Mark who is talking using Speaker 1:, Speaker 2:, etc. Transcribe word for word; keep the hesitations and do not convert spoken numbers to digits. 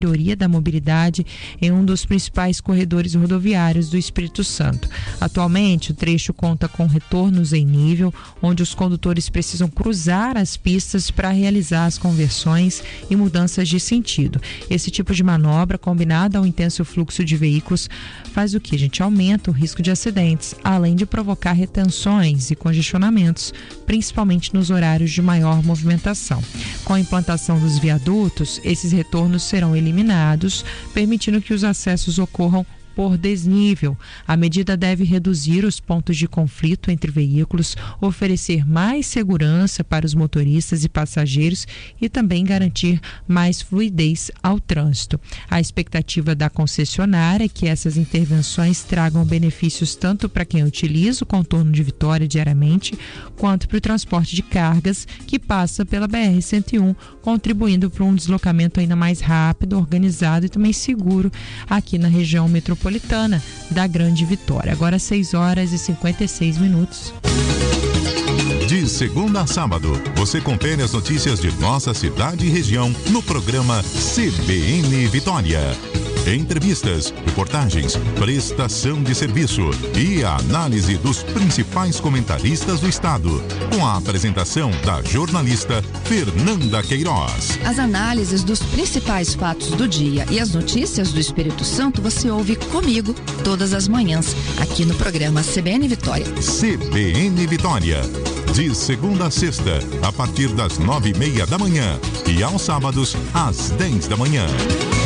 Speaker 1: melhoria da mobilidade em um dos principais corredores rodoviários do Espírito Santo. Atualmente, o trecho conta com retornos em nível, onde os condutores precisam cruzar as pistas para realizar as conversões e mudanças de sentido. Esse tipo de manobra, combinada ao intenso fluxo de veículos, faz o que, gente? Aumenta o risco de acidentes, além de provocar retenções e congestionamentos, principalmente nos horários de maior movimentação. Com a implantação dos viadutos, esses retornos serão eliminados eliminados, permitindo que os acessos ocorram por desnível. A medida deve reduzir os pontos de conflito entre veículos, oferecer mais segurança para os motoristas e passageiros e também garantir mais fluidez ao trânsito. A expectativa da concessionária é que essas intervenções tragam benefícios tanto para quem utiliza o contorno de Vitória diariamente, quanto para o transporte de cargas que passa pela B R cento e um, contribuindo para um deslocamento ainda mais rápido, organizado e também seguro aqui na região metropolitana da Grande Vitória. Agora seis horas e cinquenta e seis minutos.
Speaker 2: De segunda a sábado, você confere as notícias de nossa cidade e região no programa C B N Vitória. Entrevistas, reportagens, prestação de serviço e a análise dos principais comentaristas do estado, com a apresentação da jornalista Fernanda Queiroz.
Speaker 3: As análises dos principais fatos do dia e as notícias do Espírito Santo você ouve comigo todas as manhãs, aqui no programa C B N Vitória.
Speaker 2: C B N Vitória, de segunda a sexta, a partir das nove e meia da manhã e aos sábados, às dez da manhã.